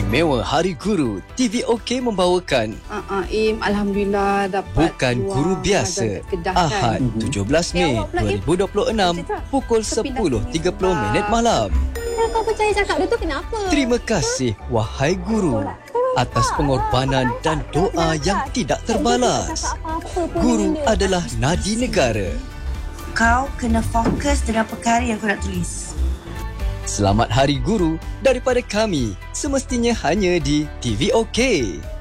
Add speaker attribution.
Speaker 1: Istimewa Hari Guru, TV OK membawakan
Speaker 2: Im, Alhamdulillah dapat
Speaker 1: Bukan Guru Biasa, Ahad 17 Mei 2026 pukul 10.30 malam.
Speaker 3: Kau percaya cakap dia tu kenapa?
Speaker 1: Terima kasih wahai guru atas pengorbanan dan doa yang tidak terbalas. Guru adalah nadi negara.
Speaker 4: Kau kena fokus dengan perkara yang kau nak tulis.
Speaker 1: Selamat Hari Guru daripada kami, semestinya hanya di TV OK.